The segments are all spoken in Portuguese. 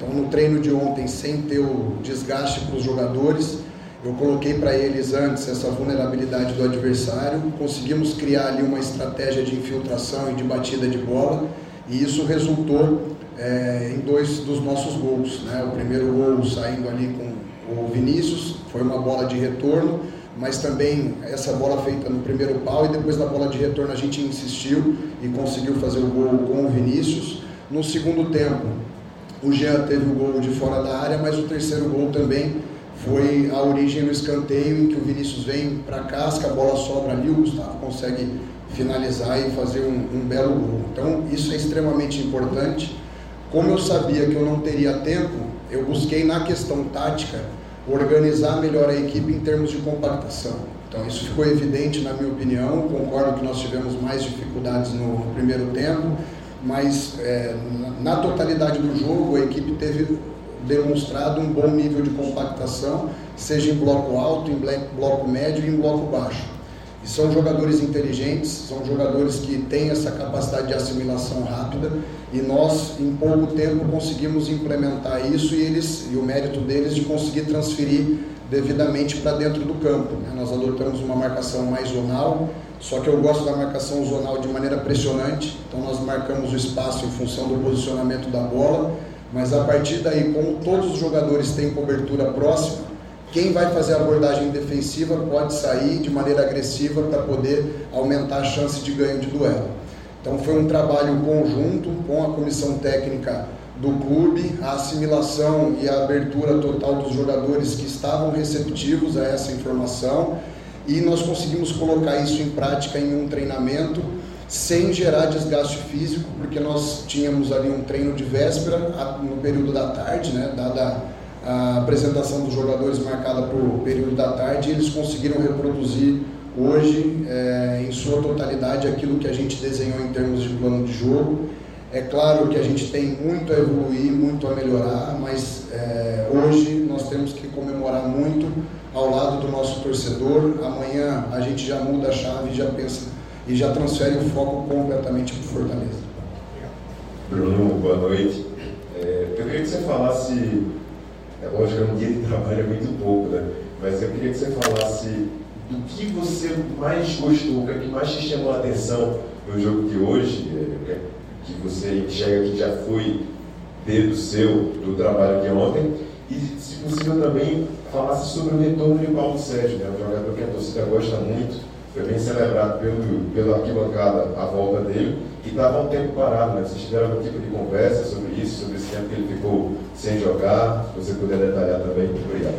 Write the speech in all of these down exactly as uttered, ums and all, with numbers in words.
Então, no treino de ontem, sem ter o desgaste para os jogadores, eu coloquei para eles antes essa vulnerabilidade do adversário, conseguimos criar ali uma estratégia de infiltração e de batida de bola, e isso resultou é, em dois dos nossos gols, né? O primeiro gol saindo ali com o Vinícius, foi uma bola de retorno, mas também essa bola feita no primeiro pau, e depois da bola de retorno a gente insistiu e conseguiu fazer o gol com o Vinícius. No segundo tempo, o Jean teve o gol de fora da área, mas o terceiro gol também foi a origem do escanteio, em que o Vinícius vem para a casca, a bola sobra ali, o Gustavo consegue finalizar e fazer um, um belo gol. Então isso é extremamente importante. Como eu sabia que eu não teria tempo, eu busquei na questão tática organizar melhor a equipe em termos de compactação. Então isso ficou evidente na minha opinião, concordo que nós tivemos mais dificuldades no, no primeiro tempo, mas é, na, na totalidade do jogo a equipe teve demonstrado um bom nível de compactação, seja em bloco alto, em bloco médio e em bloco baixo. E são jogadores inteligentes, são jogadores que têm essa capacidade de assimilação rápida, e nós em pouco tempo conseguimos implementar isso, e eles, e o mérito deles de conseguir transferir devidamente para dentro do campo, né? Nós adotamos uma marcação mais zonal, só que eu gosto da marcação zonal de maneira pressionante, então nós marcamos o espaço em função do posicionamento da bola, mas a partir daí, como todos os jogadores têm cobertura próxima, quem vai fazer a abordagem defensiva pode sair de maneira agressiva para poder aumentar a chance de ganho de duelo. Então foi um trabalho conjunto com a comissão técnica do clube, a assimilação e a abertura total dos jogadores que estavam receptivos a essa informação, e nós conseguimos colocar isso em prática em um treinamento sem gerar desgaste físico, porque nós tínhamos ali um treino de véspera no período da tarde, né, dada a apresentação dos jogadores marcada para o período da tarde, e eles conseguiram reproduzir hoje é, em sua totalidade aquilo que a gente desenhou em termos de plano de jogo. É claro que a gente tem muito a evoluir, muito a melhorar, mas é, hoje nós temos que comemorar muito ao lado do nosso torcedor. Amanhã a gente já muda a chave e já pensa e já transfere o foco completamente para o Fortaleza. Bruno, boa noite. É, eu queria que você falasse, é lógico que um dia de trabalho é muito pouco, né? Mas eu queria que você falasse do que você mais gostou, o que mais te chamou a atenção no jogo de hoje, é, que você enxerga que já foi dedo seu do trabalho de ontem, e se possível também falasse sobre o retorno de Paulo Sérgio, né? Um jogador que a torcida gosta muito, foi bem celebrado pelo, pela arquibancada à volta dele, e estava um tempo parado, né? Vocês tiveram algum tipo de conversa sobre isso, sobre esse tempo que ele ficou sem jogar? Se você puder detalhar também, obrigado.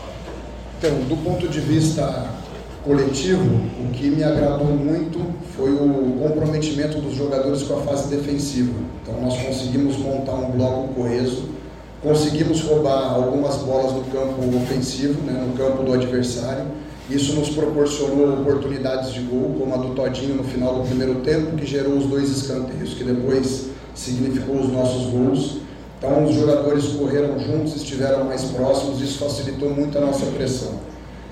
Então, do ponto de vista coletivo, o que me agradou muito foi o comprometimento dos jogadores com a fase defensiva. Então nós conseguimos montar um bloco coeso, conseguimos roubar algumas bolas no campo ofensivo, né, no campo do adversário. Isso nos proporcionou oportunidades de gol, como a do Todinho no final do primeiro tempo, que gerou os dois escanteios, que depois significou os nossos gols. Então os jogadores correram juntos, estiveram mais próximos, isso facilitou muito a nossa pressão.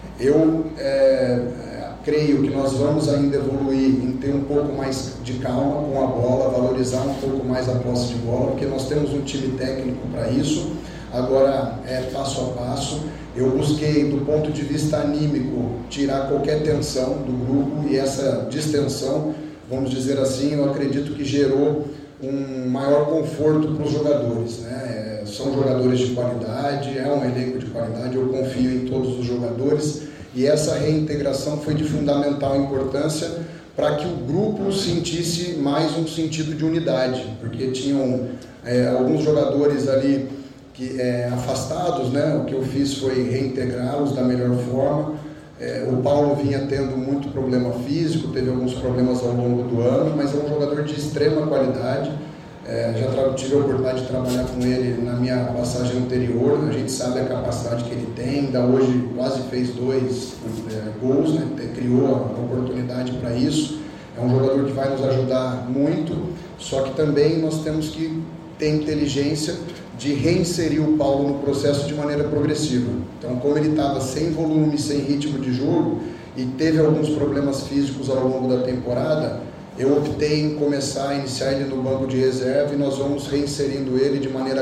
Eu é, creio que nós vamos ainda evoluir em ter um pouco mais de calma com a bola, valorizar um pouco mais a posse de bola, porque nós temos um time técnico para isso. Agora é passo a passo. Eu busquei, do ponto de vista anímico, tirar qualquer tensão do grupo, e essa distensão, vamos dizer assim, eu acredito que gerou um maior conforto para os jogadores, né? São jogadores de qualidade, é um elenco de qualidade, eu confio em todos os jogadores, e essa reintegração foi de fundamental importância para que o grupo sentisse mais um sentido de unidade, porque tinham é, alguns jogadores ali que, é, afastados, né? O que eu fiz foi reintegrá-los da melhor forma. É, o Paulo vinha tendo muito problema físico, teve alguns problemas ao longo do ano, mas é um jogador de extrema qualidade. É, já tive a oportunidade de trabalhar com ele na minha passagem anterior, a gente sabe a capacidade que ele tem, ainda hoje quase fez dois é, gols, né? Criou a oportunidade para isso. É um jogador que vai nos ajudar muito, só que também nós temos que ter inteligência de reinserir o Paulo no processo de maneira progressiva. Então, como ele estava sem volume, sem ritmo de jogo e teve alguns problemas físicos ao longo da temporada, eu optei em começar a iniciar ele no banco de reserva, e nós vamos reinserindo ele de maneira